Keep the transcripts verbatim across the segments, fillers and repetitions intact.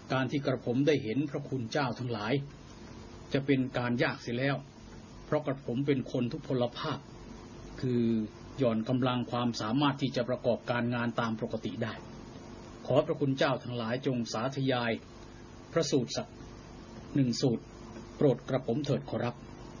การที่กระผมได้เห็นพระคุณเจ้าทั้งหลายจะเป็นการยากเสียแล้วเพราะกระผมเป็นคนทุพพลภาพคือหย่อนกำลังความสามารถที่จะประกอบการงานตามปกติได้ขอพระคุณเจ้าทั้งหลายจงสาธยายพระสูตรสักหนึ่งสูตรโปรดกระผมเถิดขอรับ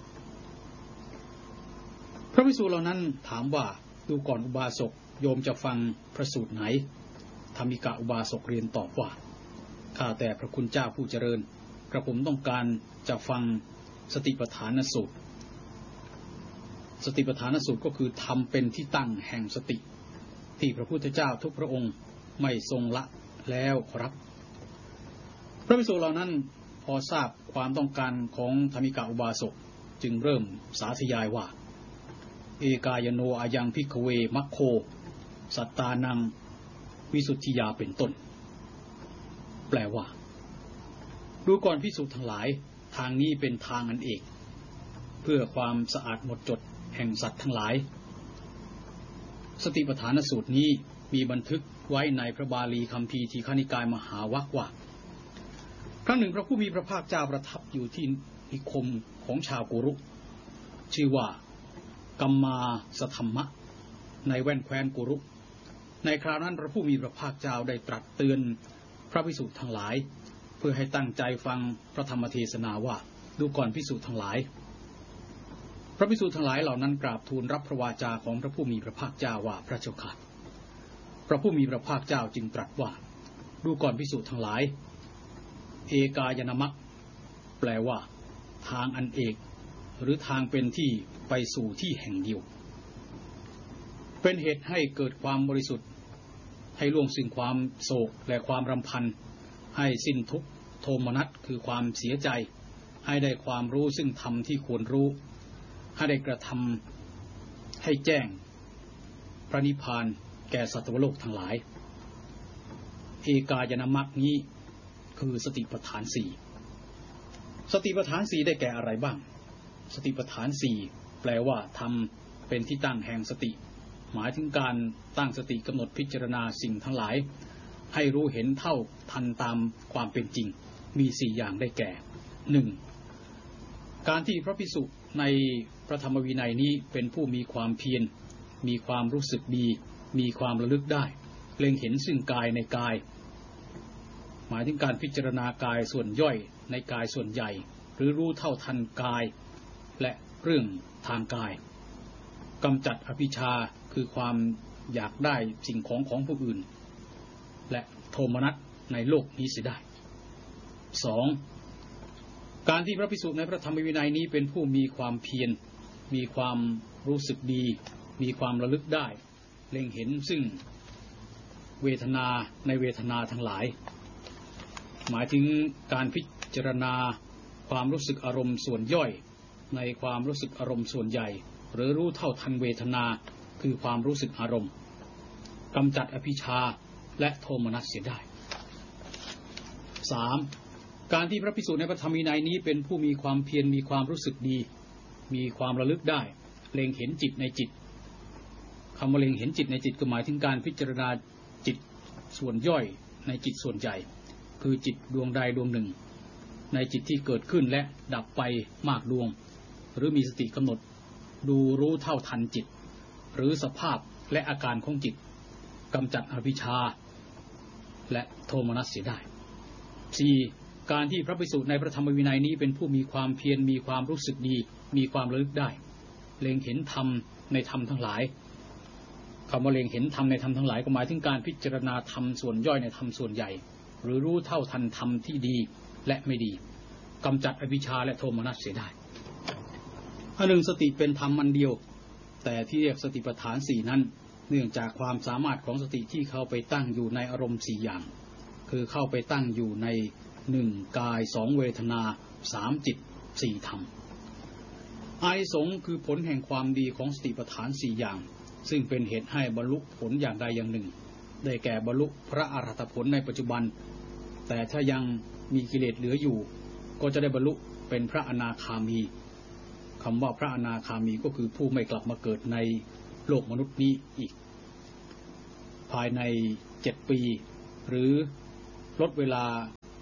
พระภิกษุเหล่านั้นถามว่าดูก่อนอุบาสกโยมจะฟังพระสูตรไหนธรรมิกะอุบาสกเรียนตอบว่าข้าแต่พระคุณเจ้าผู้เจริญกระผมต้องการจะฟังสติปัฏฐานสูตรสติปัฏฐานสูตรก็คือทำเป็นที่ตั้งแห่งสติที่พระพุทธเจ้าทุกพระองค์ไม่ทรงละแล้วครับพระภิกษุเหล่านั้นพอทราบความต้องการของธรรมิกะอุบาสกจึงเริ่มสาธยายว่าเอกายโนอายังภิกขเวมัคโคสัตตานังวิสุทธิยาเป็นต้นแปลว่าดูก่อนภิกษุทั้งหลายทางนี้เป็นทางอันเอกเพื่อความสะอาดหมดจดแห่งสัตว์ทั้งหลายสติปัฏฐานสูตรนี้มีบันทึกไว้ในพระบาลีคัมภีร์ทีฆนิกายมหาวรรคว่าครั้งหนึ่งพระผู้มีพระภาคเจ้าประทับอยู่ที่นิคมของชาวกุรุชื่อว่ากัมมาสธรรมะในแว่นแคว้นกุรุในคราวนั้นพระผู้มีพระภาคเจ้าได้ตรัสเตือนพระภิกษุทั้งหลายเพื่อให้ตั้งใจฟังพระธรรมเทศนาว่าดูก่อนภิกษุทั้งหลายพระภิกษุทั้งหลายเหล่านั้นกราบทูลรับพระวาจาของพระผู้มีพระภาคเจ้าว่าพระเจ้าข้าพระผู้มีพระภาคเจ้าจึงตรัสว่าดูก่อนภิกษุทั้งหลายเอกายนมัคแปลว่าทางอันเอกหรือทางเป็นที่ไปสู่ที่แห่งเดียวเป็นเหตุให้เกิดความบริสุทธิ์ให้ล่วงสิ้นความโศกและความรำพันให้สิ้นทุกข์โทมนัสคือความเสียใจให้ได้ความรู้ซึ่งธรรมที่ควรรู้ให้ได้กระทำให้แจ้งพระนิพพานแก่สัตวโลกทั้งหลายเอกายนมัคนี้คือสติปัฏฐานสี่สติปัฏฐานสี่ได้แก่อะไรบ้างสติปัฏฐานสี่แปลว่าทำเป็นที่ตั้งแห่งสติหมายถึงการตั้งสติกำหนดพิจารณาสิ่งทั้งหลายให้รู้เห็นเท่าทันตามความเป็นจริงมีสี่อย่างได้แก่หนึ่งการที่พระภิกษุในพระธรรมวินัยนี้เป็นผู้มีความเพียรมีความรู้สึกดีมีความระลึกได้เล็งเห็นซึ่งกายในกายหมายถึงการพิจารณากายส่วนย่อยในกายส่วนใหญ่หรือรู้เท่าทันกายและเรื่องทางกายกำจัดอภิชาคือความอยากได้สิ่งของของผู้อื่นและโทมนัสในโลกนี้เสียได้สองการที่พระภิกษุในพระธรรมวินัยนี้เป็นผู้มีความเพียรมีความรู้สึกดีมีความระลึกได้เล็งเห็นซึ่งเวทนาในเวทนาทั้งหลายหมายถึงการพิจารณาความรู้สึกอารมณ์ส่วนย่อยในความรู้สึกอารมณ์ส่วนใหญ่หรือรู้เท่าทันเวทนาคือความรู้สึกอารมณ์กำจัดอภิชาและโทมนัสเสียได้สามการที่พระภิกษุในพระธรรมวินัยนี้เป็นผู้มีความเพียรมีความรู้สึกดีมีความระลึกได้เล็งเห็นจิตในจิตคำว่าเล็งเห็นจิตในจิตก็หมายถึงการพิจารณาจิตส่วนย่อยในจิตส่วนใหญ่คือจิตดวงใดดวงหนึ่งในจิตที่เกิดขึ้นและดับไปมากดวงหรือมีสติกำหนดดูรู้เท่าทันจิตหรือสภาพและอาการของจิตกำจัดอวิชชาและโทมนัสเสียได้สี่การที่พระภิกษุในพระธรรมวินัยนี้เป็นผู้มีความเพียรมีความรู้สึกดีมีความระลึกได้เล็งเห็นธรรมในธรรมทั้งหลายคำว่าเล็งเห็นธรรมในธรรมทั้งหลายก็หมายถึงการพิจารณาธรรมส่วนย่อยในธรรมส่วนใหญ่หรือรู้เท่าทันธรรมที่ดีและไม่ดีกำจัดอวิชชาและโทมนัสเสียได้อันหนึ่งสติเป็นธรรมอันเดียวแต่ที่เรียกสติปัฏฐานสี่นั้นเนื่องจากความสามารถของสติที่เข้าไปตั้งอยู่ในอารมณ์สี่อย่างคือเข้าไปตั้งอยู่ในหนึ่งกายสองเวทนาสามจิตสี่ธรรมอานิสงส์คือผลแห่งความดีของสติปัฏฐานสี่อย่างซึ่งเป็นเหตุให้บรรลุผลอย่างใดอย่างหนึ่งได้แก่บรรลุพระอรหัตผลในปัจจุบันแต่ถ้ายังมีกิเลสเหลืออยู่ก็จะได้บรรลุเป็นพระอนาคามีคำว่าพระอนาคามีก็คือผู้ไม่กลับมาเกิดในโลกมนุษย์นี้อีกภายในเจ็ดปีหรือลดเวลา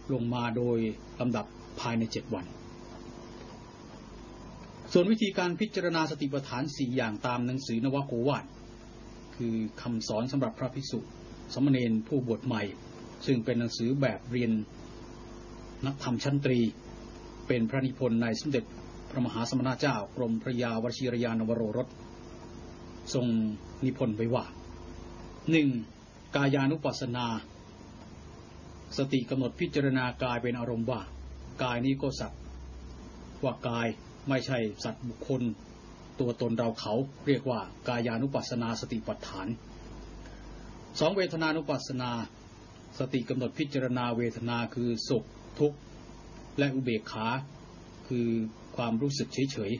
ลงมาโดยลำดับภายในเจ็ดวันส่วนวิธีการพิจารณาสติปัฏฐานสี่อย่างตามหนังสือนวโกวาทคือคำสอนสำหรับพระภิกษุสามเณรผู้บวชใหม่ซึ่งเป็นหนังสือแบบเรียนนักธรรมชั้นตรีเป็นพระนิพนธ์ในสมเด็จพระมหาสมณเจ้ากรมพระยาวชิรยานวโรรสทรงนิพนธ์ไว้ว่า หนึ่ง. กายานุปัสสนาสติกำหนดพิจารณากายเป็นอารมณ์ว่ากายนี้ก็สักว่ากายไม่ใช่สัตว์บุคคลตัวตนเราเขาเรียกว่ากายานุปัสสนาสติปัฏฐาน สอง. เวทนานุปัสสนาสติกำหนดพิจารณาเวทนาคือสุขทุกข์และอุเบกขาคือความรู้สึกเฉย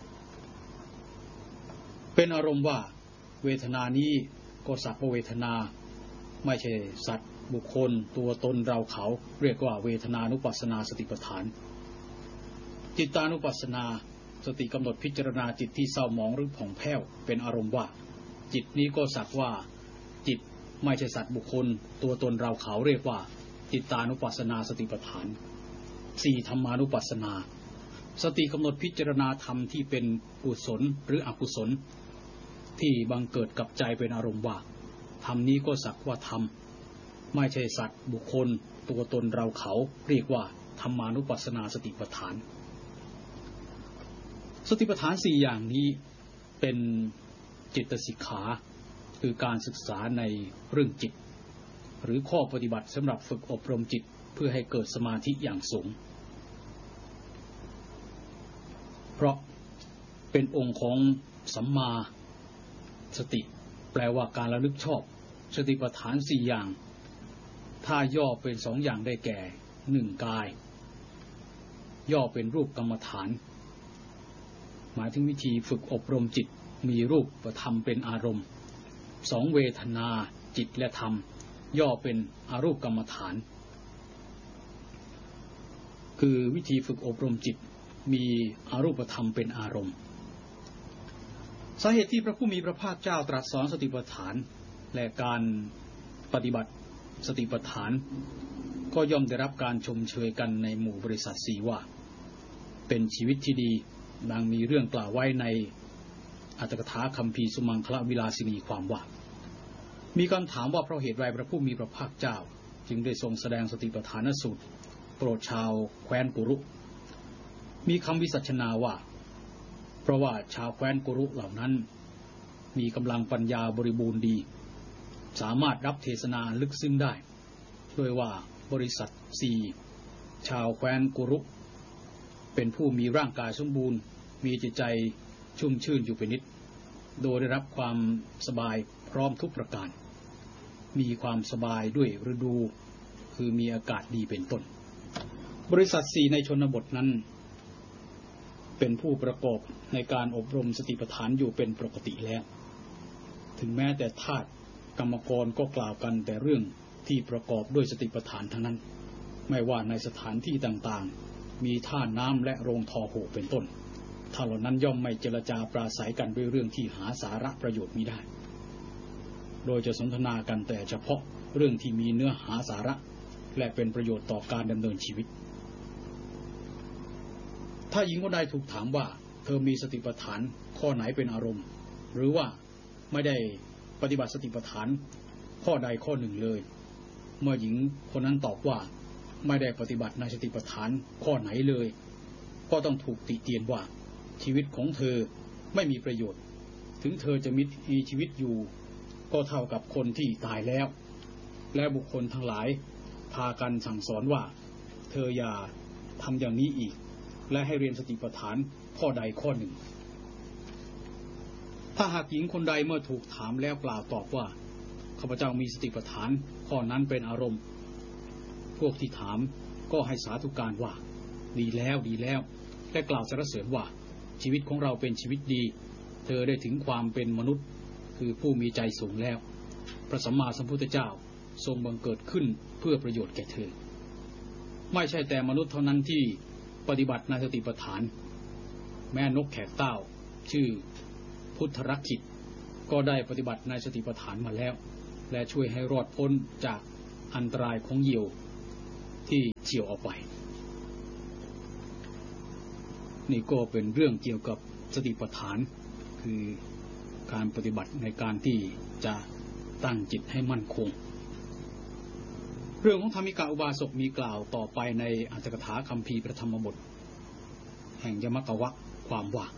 ๆเป็นอารมณ์ว่าเวทนานี้ก็สักว่าเวทนาไม่ใช่สัตว์บุคคลตัวตนเราเขาเรียกว่าเวทนานุปัสสนาสติปัฏฐานจิตตานุปัสสนาสติกำหนดพิจารณาจิตที่เศร้าหมองหรือผ่องแผ้วเป็นอารมณ์ว่าจิตนี้ก็สักว่าจิตไม่ใช่สัตว์บุคคลตัวตนเราเขาเรียกว่าจิตตานุปัสสนาสติปัฏฐาน สี่. ธรรมานุปัสสนาสติกำหนดพิจารณาธรรมที่เป็นกุศลหรืออกุศลที่บังเกิดกับใจเป็นอารมณ์ว่าธรรมนี้ก็สักว่าธรรมไม่ใช่สัตว์บุคคลตัวตนเราเขาเรียกว่าธรรมานุปัสสนาสติปัฏฐานสติปัฏฐานสี่อย่างนี้เป็นจิตสิกขาคือการศึกษาในเรื่องจิตหรือข้อปฏิบัติสำหรับฝึกอบรมจิตเพื่อให้เกิดสมาธิอย่างสูงเพราะเป็นองค์ของสัมมาสติแปลว่าการระลึกชอบสติปัฏฐานสี่อย่างถ้าย่อเป็นสองอย่างได้แก่หนึ่งกายย่อเป็นรูปกรรมฐานหมายถึงวิธีฝึกอบรมจิตมีรูปธรรมเป็นอารมณ์สองเวทนาจิตและธรรมย่อเป็นอรูปกรรมฐานคือวิธีฝึกอบรมจิตมีอรูปธรรมเป็นอารมณ์สาเหตุที่พระผู้มีพระภาคเจ้าตรัสสอนสติปัฏฐานและการปฏิบัติสติปัฏฐานก็ย่อมได้รับการชมเชยกันในหมู่บริษัทสีว่าเป็นชีวิตที่ดีดังมีเรื่องกล่าวไว้ในอัตถกถาคัมภีร์สุมังคลวิลาสินีความว่ามีคำถามว่าเพราะเหตุใดพระผู้มีพระภาคเจ้าจึงได้ทรงแสดงสติปัฏฐานสูตรโปรดชาวแคว้นกุรุมีคำวิสัชนาว่าเพราะว่าชาวแคว้นกุรุเหล่านั้นมีกำลังปัญญาบริบูรณ์ดีสามารถรับเทศนาลึกซึ้งได้ด้วยว่าบริษัทสี่ชาวแคว้นกุรุเป็นผู้มีร่างกายสมบูรณ์มีจิตใจชุ่มชื่นอยู่เป็นนิดโดยได้รับความสบายพร้อมทุกประการมีความสบายด้วยฤดูคือมีอากาศดีเป็นต้นบริษัทสี่ในชนบทนั้นเป็นผู้ประกอบในการอบรมสติปัฏฐานอยู่เป็นปกติแล้วถึงแม้แต่ธาตุกรรมกรก็กล่าวกันแต่เรื่องที่ประกอบด้วยสติปัฏฐานทั้งนั้นไม่ว่าในสถานที่ต่างๆมีท่าน้ำและโรงทอโหเป็นต้นท่านเหล่านั้นย่อมไม่เจรจาปราศัยกันด้วยเรื่องที่หาสาระประโยชน์มิได้โดยจะสนทนากันแต่เฉพาะเรื่องที่มีเนื้อหาสาระและเป็นประโยชน์ต่อการดำเนินชีวิตถ้าหญิงคนใดถูกถามว่าเธอมีสติปัฏฐานข้อไหนเป็นอารมณ์หรือว่าไม่ได้ปฏิบัติสติปัฏฐานข้อใดข้อหนึ่งเลยเมื่อหญิงคนนั้นตอบว่าไม่ได้ปฏิบัติในสติปัฏฐานข้อไหนเลยก็ต้องถูกติเตียนว่าชีวิตของเธอไม่มีประโยชน์ถึงเธอจะมีชีวิตอยู่ก็เท่ากับคนที่ตายแล้วและบุคคลทั้งหลายพากันสั่งสอนว่าเธออย่าทำอย่างนี้อีกและให้เรียนสติปัฏฐานข้อใดข้อหนึ่งถ้าหากหญิงคนใดเมื่อถูกถามแล้วกล่าวตอบว่าข้าพเจ้ามีสติปัฏฐานข้อนั้นเป็นอารมณ์พวกที่ถามก็ให้สาธุการว่าดีแล้วดีแล้วและกล่าวสรรเสริญว่าชีวิตของเราเป็นชีวิตดีเธอได้ถึงความเป็นมนุษย์คือผู้มีใจสูงแล้วพระสัมมาสัมพุทธเจ้าทรงบังเกิดขึ้นเพื่อประโยชน์แก่เธอไม่ใช่แต่มนุษย์เท่านั้นที่ปฏิบัติในสติปัฏฐานแม่นกแขกเต้าชื่อพุทธรักขิตก็ได้ปฏิบัติในสติปัฏฐานมาแล้วและช่วยให้รอดพ้นจากอันตรายของเหยี่ยวที่เฉี่ยวออกไปนี่ก็เป็นเรื่องเกี่ยวกับสติปัฏฐานคือการปฏิบัติในการที่จะตั้งจิตให้มั่นคงเรื่องของธรรมิกาอุบาสกมีกล่าวต่อไปในอัตถกถาคัมภีร์พระธรรมบทแห่งยมกวรรคความว่า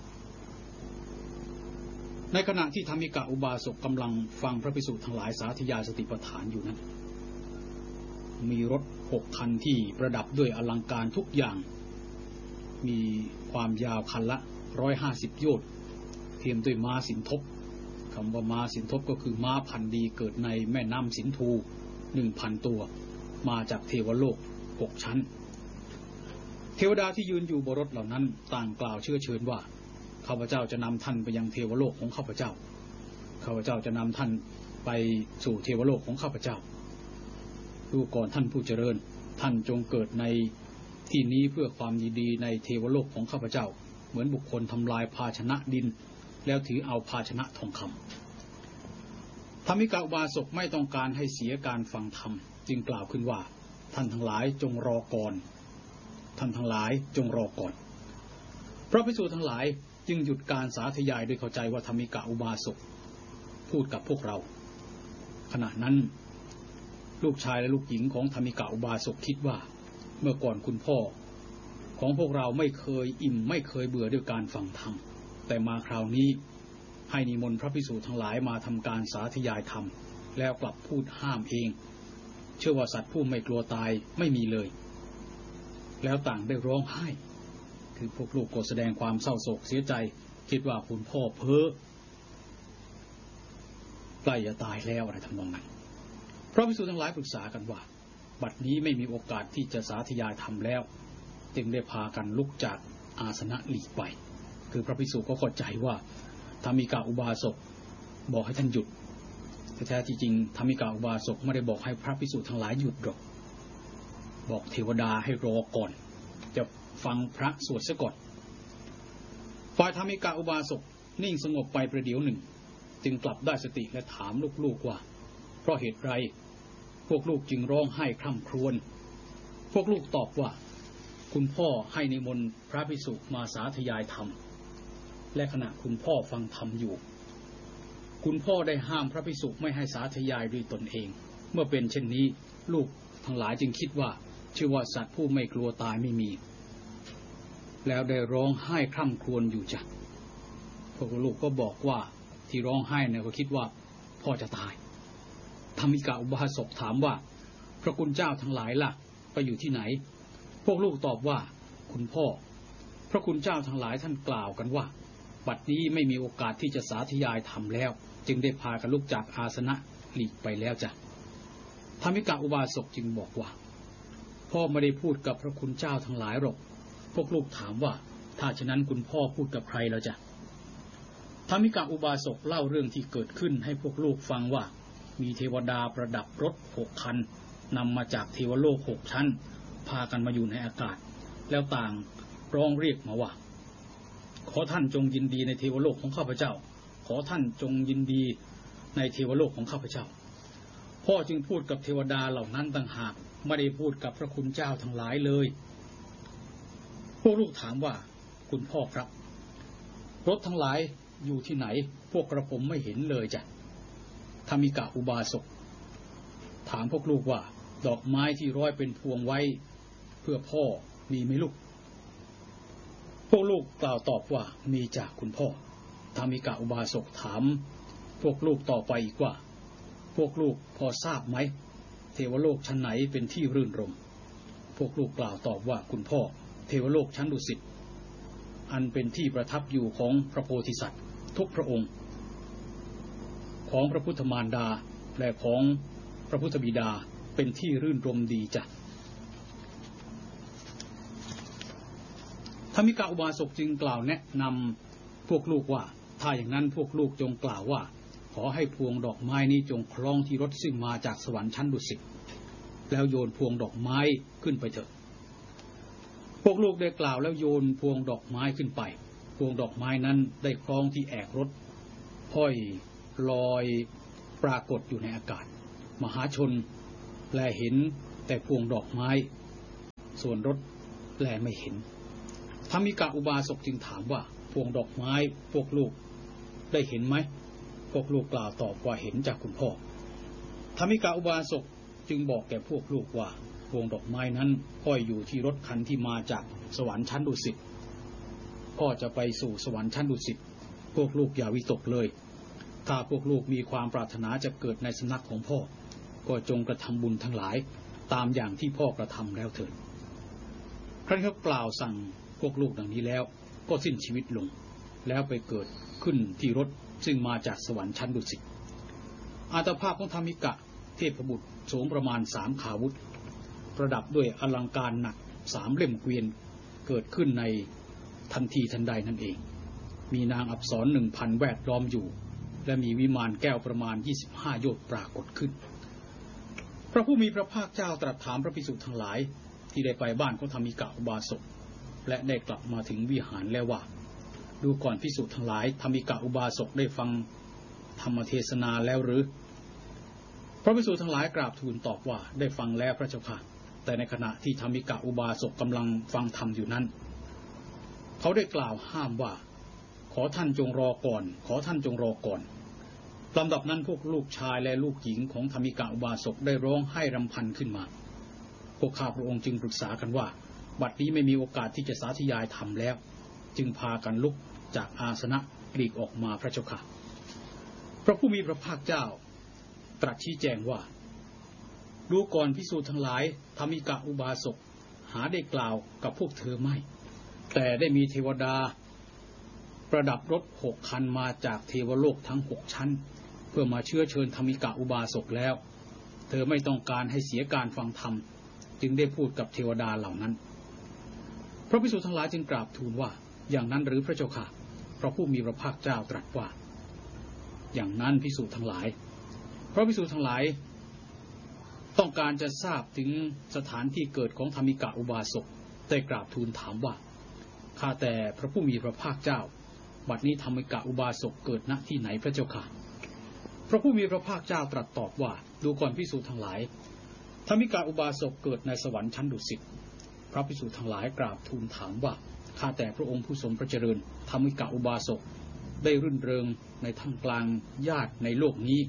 ในขณะที่ธรรมิกาอุบาสกกำลังฟังพระภิกษุทั้งหลายสาธยายสติปัฏฐานอยู่นั้นมีรถหกคันที่ประดับด้วยอลังการทุกอย่างมีความยาวคันละร้อยห้าสิบโยชน์เทียมด้วยม้าสินทบคำว่าม้าสินทบก็คือม้าพันธุ์ดีเกิดในแม่น้ำสินธุหนึ่งพันตัวมาจากเทวโลกหกชั้นเทวดาที่ยืนอยู่บนรถเหล่านั้นต่างกล่าวเชื้อเชิญว่าข้าพเจ้าจะนำท่านไปยังเทวโลกของข้าพเจ้าข้าพเจ้าจะนำท่านไปสู่เทวโลกของข้าพเจ้าดูก่อนท่านผู้เจริญท่านจงเกิดในที่นี้เพื่อความยินดีในเทวโลกของข้าพเจ้าเหมือนบุคคลทำลายภาชนะดินแล้วถือเอาภาชนะทองคำธรรมิกาอุบาสกไม่ต้องการให้เสียการฟังธรรมจึงกล่าวขึ้นว่าท่านทั้งหลายจงรอก่อนท่านทั้งหลายจงรอก่อนพระภิกษุทั้งหลายจึงหยุดการสาธยายโดยเข้าใจว่าธรรมิกาอุบาสกพูดกับพวกเราขณะนั้นลูกชายและลูกหญิงของธรรมิกาอุบาสกคิดว่าเมื่อก่อนคุณพ่อของพวกเราไม่เคยอิ่มไม่เคยเบื่อด้วยการฟังธรรมแต่มาคราวนี้ให้นิมนต์พระภิกษุทั้งหลายมาทำการสาธยายธรรมแล้วกลับพูดห้ามเองเชื่อว่าสัตว์ผู้ไม่กลัวตายไม่มีเลยแล้วต่างได้ร้องไห้คือพวกลูกก็แสดงความเศร้าโศกเสียใจคิดว่าคุณพ่อเพ้อใกล้จะตายแล้วอะไรทำนองนั้นพระภิกษุทั้งหลายปรึกษากันว่าบัดนี้ไม่มีโอกาสที่จะสาธยายธรรมแล้วจึงได้พากันลุกจากอาสนะหลีกไปคือพระภิกษุก็เข้าใจว่าธรรมิกาอุบาสกบอกให้ท่านหยุดแต่แท้ที่จริงธรรมิกาอุบาสกไม่ได้บอกให้พระภิกษุทั้งหลายหยุดหรอกบอกเทวดาให้รอก่อนจะฟังพระสวดซะก่อนฝ่ายธรรมิกาอุบาสกนิ่งสงบไปประเดี๋ยวหนึ่งจึงกลับได้สติและถามลูกๆว่าเพราะเหตุไรพวกลูกจึงร้องไห้คร่ำครวญพวกลูกตอบว่าคุณพ่อให้นิมนต์พระภิกษุมาสาธยายธรรมและขณะคุณพ่อฟังธรรมอยู่คุณพ่อได้ห้ามพระภิกษุไม่ให้สาธยายด้วยตนเองเมื่อเป็นเช่นนี้ลูกทั้งหลายจึงคิดว่าชื่อว่าสัตว์ผู้ไม่กลัวตายไม่มีแล้วได้ร้องไห้คร่ำครวญอยู่จ้ะพวกลูกก็บอกว่าที่ร้องไห้เนี่ยก็คิดว่าพ่อจะตายธรรมิกาอุบาสกถามว่าพระคุณเจ้าทั้งหลายล่ะไปอยู่ที่ไหนพวกลูกตอบว่าคุณพ่อพระคุณเจ้าทั้งหลายท่านกล่าวกันว่าบัดนี้ไม่มีโอกาสที่จะสาธยายธรรมแล้วจึงได้พากันลุกจากอาสนะหลีกไปแล้วจ้ะธรรมิกาอุบาสกจึงบอกว่าพ่อไม่ได้พูดกับพระคุณเจ้าทั้งหลายหรอกพวกลูกถามว่าถ้าฉะนั้นคุณพ่อพูดกับใครแล้วจ้ะธรรมิกาอุบาสกเล่าเรื่องที่เกิดขึ้นให้พวกลูกฟังว่ามีเทวดาประดับรถหกคันนำมาจากเทวโลกหกชั้นพากันมาอยู่ในอากาศแล้วต่างร้องเรียกมาว่าขอท่านจงยินดีในเทวโลกของข้าพเจ้าขอท่านจงยินดีในเทวโลกของข้าพเจ้าพ่อจึงพูดกับเทวดาเหล่านั้นต่างหากไม่ได้พูดกับพระคุณเจ้าทั้งหลายเลยพวกลูกถามว่าคุณพ่อครับรถทั้งหลายอยู่ที่ไหนพวกกระผมไม่เห็นเลยจ้ะธรรมิกาอุบาสกถามพวกลูกว่าดอกไม้ที่ร้อยเป็นพวงไว้เพื่อพ่อมีไหมลูกพวกลูกกล่าวตอบว่ามีจากคุณพ่อธรรมิกาอุบาสกถามพวกลูกต่อไปอีกว่าพวกลูกพอทราบไหมเทวโลกชั้นไหนเป็นที่รื่นรมพวกลูกกล่าวตอบว่าคุณพ่อเทวโลกชั้นดุสิตอันเป็นที่ประทับอยู่ของพระโพธิสัตว์ทุกพระองค์ของพระพุทธมารดาและของพระพุทธบิดาเป็นที่รื่นรมดีจ้ะธรรมิกาอุบาสกจึงกล่าวแนะนำพวกลูกว่าถ้าอย่างนั้นพวกลูกจงกล่าวว่าขอให้พวงดอกไม้นี้จงคล้องที่รถซึ่งมาจากสวรรค์ชั้นดุสิตแล้วโยนพวงดอกไม้ขึ้นไปเถอะพวกลูกได้กล่าวแล้วโยนพวงดอกไม้ขึ้นไปพวงดอกไม้นั้นได้คล้องที่แอกรถห้อยลอยปรากฏอยู่ในอากาศมหาชนแลเห็นแต่พวงดอกไม้ส่วนรถแลไม่เห็นธรรมิกาอุบาสกจึงถามว่าพวงดอกไม้พวกลูกได้เห็นไหมพวกลูกกล่าวตอบว่าเห็นจากคุณพ่อธรรมิกาอุบาสกจึงบอกแก่พวกลูกว่าพวงดอกไม้นั้นห้อยอยู่ที่รถคันที่มาจากสวรรค์ชั้นดุสิตพ่อจะไปสู่สวรรค์ชั้นดุสิตพวกลูกอย่าวิตกเลยถ้าพวกลูกมีความปรารถนาจะเกิดในสำนักของพ่อก็จงกระทำบุญทั้งหลายตามอย่างที่พ่อกระทำแล้วเถิดครั้นเขากล่าวสั่งพวกลูกดังนี้แล้วก็สิ้นชีวิตลงแล้วไปเกิดขึ้นที่รถซึ่งมาจากสวรรค์ชั้นดุสิตอัตภาพของธรรมิกะเทพบุตรสูงประมาณสามขาวุธประดับด้วยอลังการหนักสามเล่มเกวียนเกิดขึ้นในทันทีทันใดนั่นเองมีนางอัปสรหนึ่งพันแวดล้อมอยู่และมีวิมานแก้วประมาณยี่สิบห้าโยชน์ปรากฏขึ้นพระผู้มีพระภาคเจ้าตรัสถามพระภิกษุทั้งหลายที่ได้ไปบ้านของธรรมิกะอุบาสกและได้กลับมาถึงวิหารแล้วว่าดูก่อนภิกษุทั้งหลายธรรมิกะอุบาสกได้ฟังธรรมเทศนาแล้วหรือพระภิกษุทั้งหลายกราบทูลตอบว่าได้ฟังแล้วพระเจ้าค่ะแต่ในขณะที่ธรรมิกะอุบาสกกำลังฟังธรรมอยู่นั้นเขาได้กล่าวห้ามว่าขอท่านจงรอก่อนขอท่านจงรอก่อนลำดับนั้นพวกลูกชายและลูกหญิงของธรรมิกะอุบาสกได้ร้องไห้รำพันขึ้นมาพวกข้าพระองค์จึงปรึกษากันว่าบัดนี้ไม่มีโอกาสที่จะสาธยายธรรมแล้วจึงพากันลุกจากอาสนะหลีกออกมาพระเจ้าค่ะพระผู้มีพระภาคเจ้าตรัสชี้แจงว่าดูก่อนภิกษุทั้งหลายธรรมิกะอุบาสกหาได้กล่าวกับพวกเธอไม่แต่ได้มีเทวดาประดับรถหกคันมาจากเทวโลกทั้งหกชั้นเพื่อมาเชื้อเชิญธรรมิกะอุบาสกแล้วเธอไม่ต้องการให้เสียการฟังธรรมจึงได้พูดกับเทวดาเหล่านั้นพระภิกษุทั้งหลายจึงกราบทูลว่าอย่างนั้นหรือพระเจ้าค่ะพระผู้มีพระภาคเจ้าตรัสว่าอย่างนั้นภิกษุทั้งหลายพระภิกษุทั้งหลายต้องการจะทราบถึงสถานที่เกิดของธรรมิกะอุบาสกได้กราบทูลถามว่าข้าแต่พระผู้มีพระภาคเจ้าบัดนี้ธรรมิกะอุบาสกเกิดณที่ไหนพระเจ้าค่ะพระผู้มีพระภาคเจ้าตรัสตอบว่าดูก่อนภิกษุทั้งหลายธรรมิกะอุบาสกเกิดในสวรรค์ชั้นดุสิตพระภิกษุทั้งหลายกราบทูลถามว่าข้าแต่พระองค์ผู้ทรงพระเจริญธรรมิกะอุบาสกได้รื่นเริงในท่ามกลางญาติในโลกนี้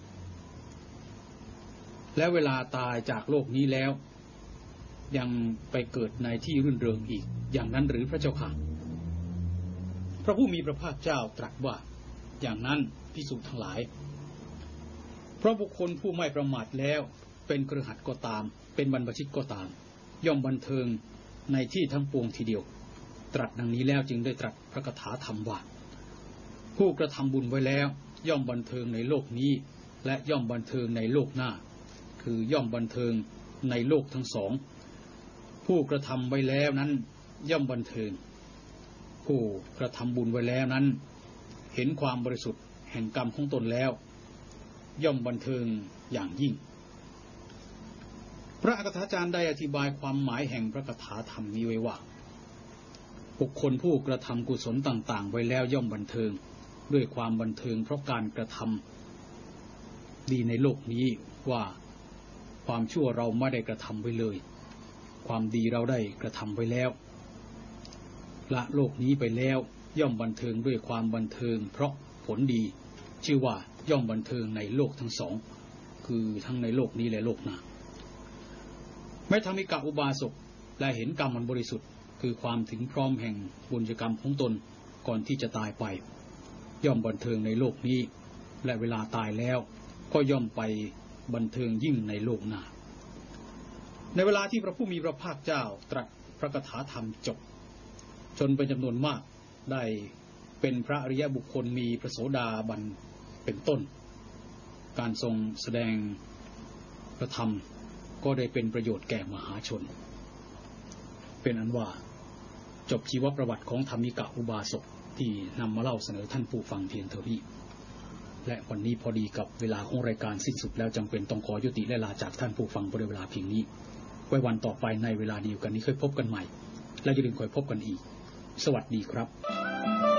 และเวลาตายจากโลกนี้แล้วยังไปเกิดในที่รื่นเริงอีกอย่างนั้นหรือพระเจ้าค่ะพระผู้มีพระภาคเจ้าตรัสว่าอย่างนั้นภิกษุทั้งหลายเพราะบุคคลผู้ไม่ประมาทแล้วเป็นคฤหัสถ์ก็ตามเป็นบรรพชิตก็ตามย่อมบันเทิงในที่ทั้งปวงทีเดียวตรัสดังนี้แล้วจึงได้ตรัสพระคาถาธรรมว่าผู้กระทำบุญไว้แล้วย่อมบันเทิงในโลกนี้และย่อมบันเทิงในโลกหน้าคือย่อมบันเทิงในโลกทั้งสองผู้กระทำไว้แล้วนั้นย่อมบันเทิงผู้กระทำบุญไว้แล้วนั้นเห็นความบริสุทธิ์แห่งกรรมของตนแล้วย่อมบันเทิงอย่างยิ่งพระอัฏฐาจารย์ได้อธิบายความหมายแห่งพระคาถาธรรมนี้ไว้ว่าบุคคลผู้กระทำกุศลต่างๆไว้แล้วย่อมบันเทิงด้วยความบันเทิงเพราะการกระทำดีในโลกนี้ว่าความชั่วเราไม่ได้กระทำไว้เลยความดีเราได้กระทำไว้แล้วละโลกนี้ไปแล้วย่อมบันเทิงด้วยความบันเทิงเพราะผลดีชื่อว่าย่อมบันเทิงในโลกทั้งสองคือทั้งในโลกนี้และโลกหน้าแม้ธรรมิกะอุบาสกและเห็นกรรมมันบริสุทธิ์คือความถึงพร้อมแห่งบุญกรรมของตนก่อนที่จะตายไปย่อมบันเทิงในโลกนี้และเวลาตายแล้วก็ย่อมไปบันเทิงยิ่งในโลกหน้าในเวลาที่พระผู้มีพระภาคเจ้าตรัสพระคาถาธรรมจบชนเป็นจำนวนมากได้เป็นพระอริยบุคคลมีพระโสดาบันเป็นต้นการทรงแสดงพระธรรมก็ได้เป็นประโยชน์แก่มหาชนเป็นอันว่าจบชีวประวัติของธรรมิกะอุบาสกที่นำมาเล่าเสนอท่านผู้ฟังเพียงเท่านี้และวันนี้พอดีกับเวลาของรายการสิ้นสุดแล้วจำเป็นต้องขอยุติและลาจากท่านผู้ฟังบริเวลาเพียงนี้ไว้วันต่อไปในเวลาเดียวกันนี้ค่อยพบกันใหม่และอย่าลืมคอยพบกันอีกสวัสดีครับ